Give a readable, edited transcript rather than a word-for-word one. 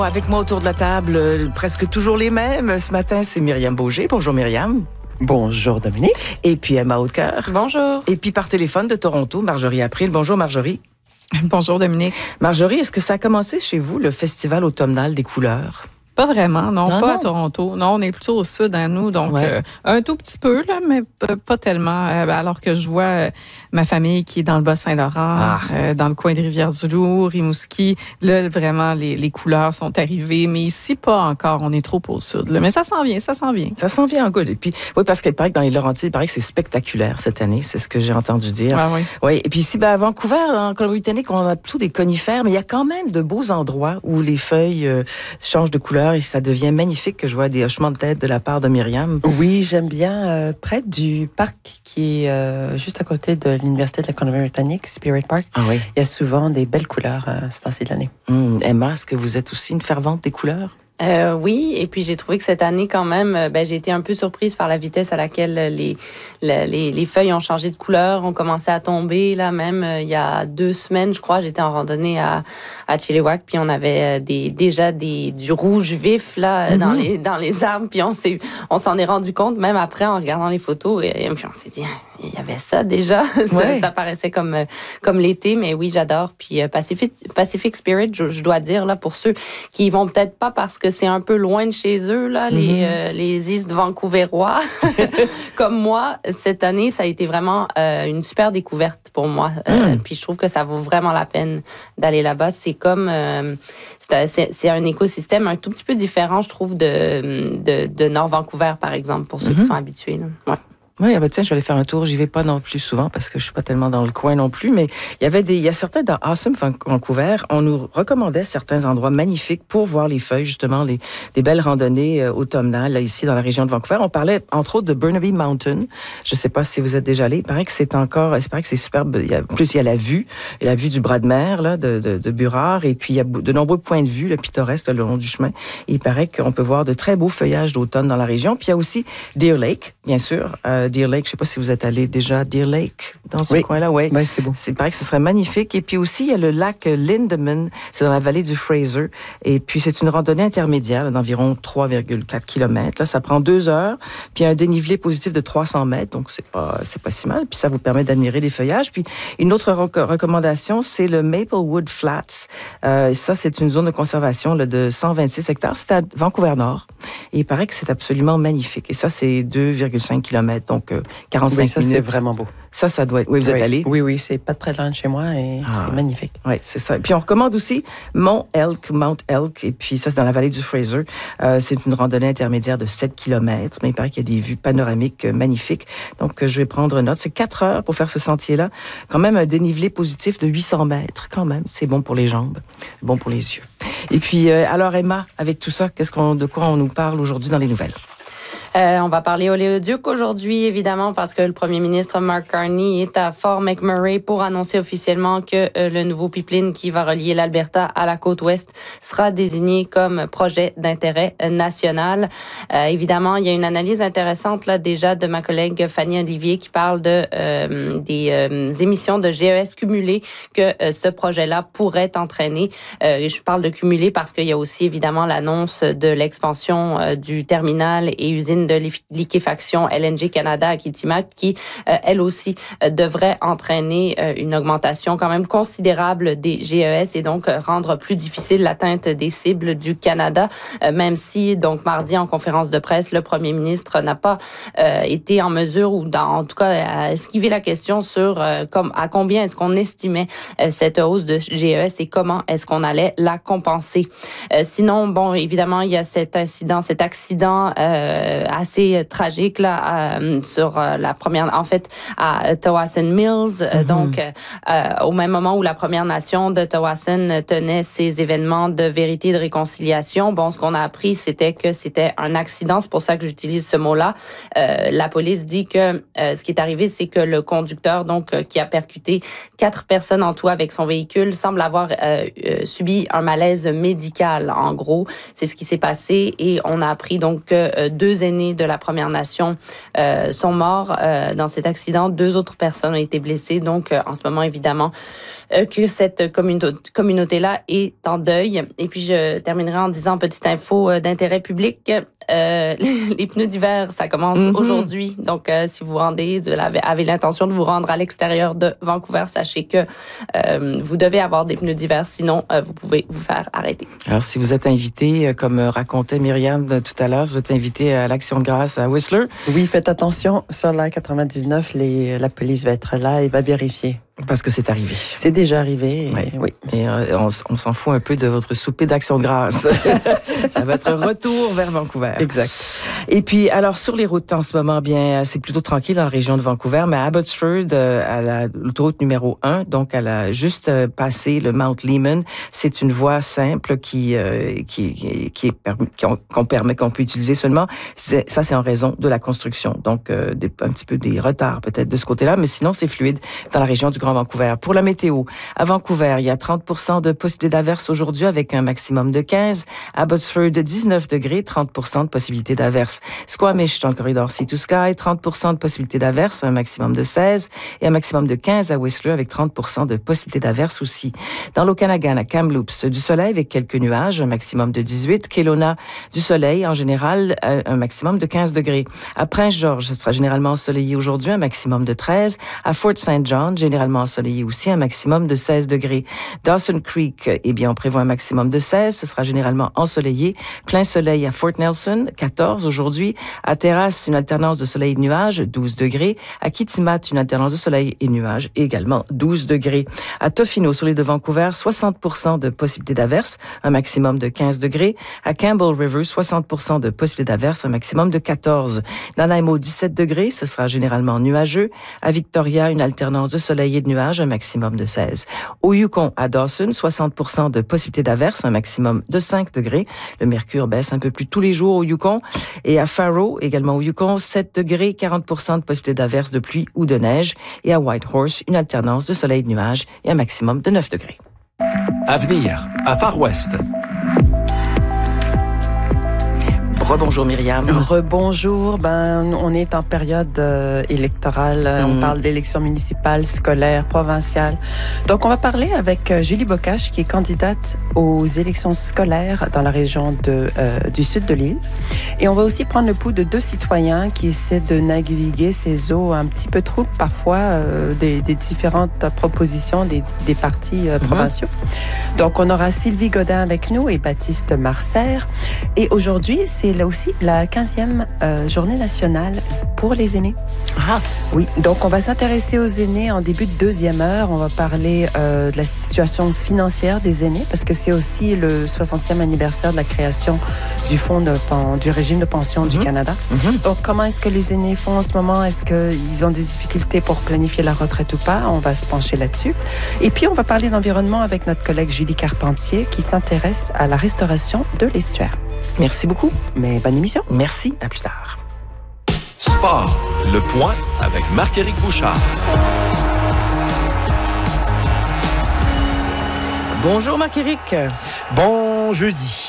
Avec moi autour de la table, presque toujours les mêmes. Ce matin, c'est Myriam Beaugé. Bonjour Myriam. Bonjour Dominique. Et puis Emma Hautecoeur. Bonjour. Et puis par téléphone de Toronto, Marjorie April. Bonjour Marjorie. Bonjour Dominique. Marjorie, est-ce que ça a commencé chez vous, le festival automnal des couleurs? Pas vraiment, non, Non. à Toronto. Non, on est plutôt au sud, à nous, donc un tout petit peu, là, mais pas tellement. Alors que je vois ma famille qui est dans le Bas-Saint-Laurent, dans le coin de Rivière-du-Loup, Rimouski. Là, vraiment, les couleurs sont arrivées, mais ici, pas encore. On est trop au sud. Là. Mais ça s'en vient. Ça s'en vient en good. Et puis, oui, parce qu'il paraît que dans les Laurentides, il paraît que c'est spectaculaire cette année. C'est ce que j'ai entendu dire. Ah oui. Oui. Et puis ici, à Vancouver, en Colombie-Britannique, on a plutôt des conifères, mais il y a quand même de beaux endroits où les feuilles changent de couleur et ça devient magnifique, que je vois des hochements de tête de la part de Myriam. Oui, j'aime bien près du parc qui est juste à côté de l'Université de la Colombie-Britannique, Spirit Park. Ah oui. Il y a souvent des belles couleurs ce temps-ci de l'année. Emma, est-ce que vous êtes aussi une fervente des couleurs? Oui, et puis j'ai trouvé que cette année, quand même, j'ai été un peu surprise par la vitesse à laquelle les feuilles ont changé de couleur, ont commencé à tomber. Là, même il y a 2 semaines, je crois, j'étais en randonnée à Chilliwack, puis on avait déjà du rouge vif là dans les arbres, puis on s'en est rendu compte même après en regardant les photos, et puis on s'est dit, il y avait ça déjà. Ça paraissait comme l'été, mais oui, j'adore. Puis Pacific Spirit, je dois dire, là, pour ceux qui y vont peut-être pas parce que c'est un peu loin de chez eux, là, les East Vancouverois, comme moi, cette année, ça a été vraiment une super découverte pour moi. Puis je trouve que ça vaut vraiment la peine d'aller là-bas. C'est comme... c'est un écosystème un tout petit peu différent, je trouve, de Nord Vancouver, par exemple, pour ceux qui sont habitués. Là. Ouais. Oui, tiens, je vais aller faire un tour. J'y vais pas non plus souvent parce que je suis pas tellement dans le coin non plus, mais il y a certains dans Awesome Vancouver, on nous recommandait certains endroits magnifiques pour voir les feuilles, justement, des belles randonnées automnales, là, ici, dans la région de Vancouver. On parlait, entre autres, de Burnaby Mountain. Je sais pas si vous êtes déjà allé. Il paraît que c'est superbe. Il y a la vue du bras de mer, là, de Burrard, et puis il y a de nombreux points de vue, le pittoresque, là, le long du chemin. Et il paraît qu'on peut voir de très beaux feuillages d'automne dans la région. Puis il y a aussi Deer Lake, bien sûr. Deer Lake, je ne sais pas si vous êtes allé déjà à Deer Lake, dans ce coin-là. Oui, c'est beau. C'est pareil que ce serait magnifique. Et puis aussi, il y a le lac Lindeman, c'est dans la vallée du Fraser. Et puis, c'est une randonnée intermédiaire là, d'environ 3,4 km. Là, ça prend 2 heures. Puis, un dénivelé positif de 300 mètres. Donc, c'est pas si mal. Puis, ça vous permet d'admirer les feuillages. Puis, une autre recommandation, c'est le Maplewood Flats. Ça, c'est une zone de conservation là, de 126 hectares. C'est à Vancouver-Nord. Et il paraît que c'est absolument magnifique. Et ça, c'est 2,5 km. Donc, 45 minutes. Ça, c'est vraiment beau. Ça doit être... Oui, vous êtes allé? Oui, c'est pas très loin de chez moi et c'est magnifique. Oui, c'est ça. Puis on recommande aussi Mount Elk, et puis ça, c'est dans la vallée du Fraser. C'est une randonnée intermédiaire de 7 km, mais il paraît qu'il y a des vues panoramiques magnifiques. Donc, je vais prendre note. C'est 4 heures pour faire ce sentier-là. Quand même, un dénivelé positif de 800 mètres, quand même. C'est bon pour les jambes, bon pour les yeux. Et puis, alors Emma, avec tout ça, de quoi on nous parle aujourd'hui dans les nouvelles? On va parler oléoduc aujourd'hui, évidemment, parce que le premier ministre Mark Carney est à Fort McMurray pour annoncer officiellement que le nouveau pipeline qui va relier l'Alberta à la côte ouest sera désigné comme projet d'intérêt national. Évidemment, il y a une analyse intéressante là déjà de ma collègue Fanny Olivier qui parle des émissions de GES cumulées que ce projet-là pourrait entraîner. Je parle de cumulées parce qu'il y a aussi évidemment l'annonce de l'expansion du terminal et usine de liquéfaction LNG Canada à Kitimat qui, elle aussi, devrait entraîner une augmentation quand même considérable des GES et donc rendre plus difficile l'atteinte des cibles du Canada, même si, donc, mardi, en conférence de presse, le premier ministre n'a pas été en mesure ou, en tout cas, à esquiver la question sur à combien est-ce qu'on estimait cette hausse de GES et comment est-ce qu'on allait la compenser. Sinon, bon, évidemment, il y a cet accident assez tragique là sur la première, en fait, à Tsawwassen Mills. Donc, au même moment où la Première Nation de Tsawwassen tenait ses événements de vérité et de réconciliation, bon, ce qu'on a appris, c'était que c'était un accident. C'est pour ça que j'utilise ce mot-là. La police dit que ce qui est arrivé, c'est que le conducteur, donc, qui a percuté 4 personnes en tout avec son véhicule, semble avoir subi un malaise médical. En gros, c'est ce qui s'est passé et on a appris donc que 2 aînés aînés de la Première Nation sont morts dans cet accident. 2 autres personnes ont été blessées. Donc, en ce moment, évidemment, que cette communauté-là est en deuil. Et puis, je terminerai en disant, petite info d'intérêt public, les pneus d'hiver, ça commence aujourd'hui. Donc, si vous avez l'intention de vous rendre à l'extérieur de Vancouver, sachez que vous devez avoir des pneus d'hiver, sinon vous pouvez vous faire arrêter. Alors, si vous êtes invité, comme racontait Myriam tout à l'heure, si vous êtes invité à l'Action de grâce à Whistler. Oui, faites attention, sur la 99, la police va être là et va vérifier. Parce que c'est arrivé. C'est déjà arrivé. Oui. Et on s'en fout un peu de votre souper d'Action de grâce. Ça va être retour vers Vancouver. Exact. Et puis, alors, sur les routes en ce moment, bien, c'est plutôt tranquille dans la région de Vancouver, mais à Abbotsford, à l'autoroute numéro 1, donc elle a juste passé le Mount Lehman. C'est une voie simple qu'on peut utiliser seulement. Ça, c'est en raison de la construction. Donc, un petit peu des retards peut-être de ce côté-là, mais sinon, c'est fluide dans la région du Grand Vancouver. Pour la météo, à Vancouver, il y a 30% de possibilité d'averse aujourd'hui avec un maximum de 15. À Abbotsford, 19 degrés, 30% de possibilité d'averse. Squamish, dans le corridor Sea to Sky, 30% de possibilité d'averse, un maximum de 16. Et un maximum de 15 à Whistler avec 30% de possibilité d'averse aussi. Dans l'Okanagan, à Kamloops, du soleil avec quelques nuages, un maximum de 18. Kelowna, du soleil en général, un maximum de 15 degrés. À Prince-Georges, ce sera généralement ensoleillé aujourd'hui, un maximum de 13. À Fort St. John, généralement ensoleillé aussi, un maximum de 16 degrés. Dawson Creek, eh bien, on prévoit un maximum de 16. Ce sera généralement ensoleillé. Plein soleil à Fort Nelson, 14 aujourd'hui. À Terrace, une alternance de soleil et de nuages, 12 degrés. À Kitimat, une alternance de soleil et nuages, également 12 degrés. À Tofino, sur l'île de Vancouver, 60% de possibilité d'averse, un maximum de 15 degrés. À Campbell River, 60% de possibilité d'averse, un maximum de 14. Nanaimo, 17 degrés, ce sera généralement nuageux. À Victoria, une alternance de soleil et de nuages, un maximum de 16. Au Yukon, à Dawson, 60% de possibilité d'averse, un maximum de 5 degrés. Le mercure baisse un peu plus tous les jours au Yukon. Et à Faro, également au Yukon, 7 degrés, 40% de possibilité d'averse, de pluie ou de neige. Et à Whitehorse, une alternance de soleil et de nuages et un maximum de 9 degrés. Avenir, à Far West. Rebonjour Myriam. Rebonjour. On est en période électorale. On parle d'élections municipales, scolaires, provinciales. Donc, on va parler avec Julie Bocage, qui est candidate aux élections scolaires dans la région du sud de l'île. Et on va aussi prendre le pouls de 2 citoyens qui essaient de naviguer ces eaux un petit peu troubles parfois des différentes propositions des partis provinciaux. Donc, on aura Sylvie Godin avec nous et Baptiste Marcer. Et aujourd'hui, c'est là aussi la 15e journée nationale pour les aînés. Ah. Oui, donc on va s'intéresser aux aînés en début de 2e heure. On va parler de la situation financière des aînés parce que c'est aussi le 60e anniversaire de la création du fonds du régime de pension du Canada. Donc comment est-ce que les aînés font en ce moment? Est-ce qu'ils ont des difficultés pour planifier la retraite ou pas? On va se pencher là-dessus. Et puis on va parler d'environnement avec notre collègue Julie Carpentier qui s'intéresse à la restauration de l'estuaire. Merci beaucoup. Mais bonne émission. Merci. À plus tard. Sport, le point avec Marc-Éric Bouchard. Bonjour Marc-Éric. Bon jeudi.